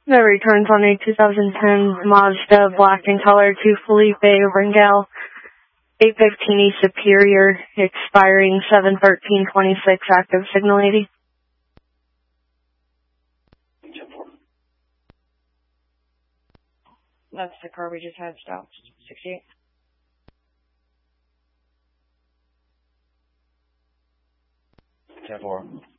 That returns on a 2010 Mazda black in color to Felipe Rangel, 815 East Superior, expiring 7/13/26, active signal 80. That's the car we just had stopped, 68. Ten four.